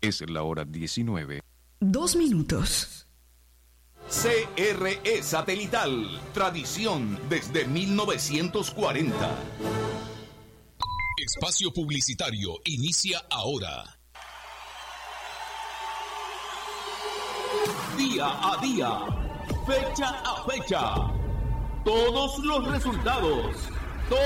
Es la hora 19. 2 minutos. CRE Satelital, tradición desde 1940. Espacio publicitario inicia ahora. Día a día, fecha a fecha, todos los resultados,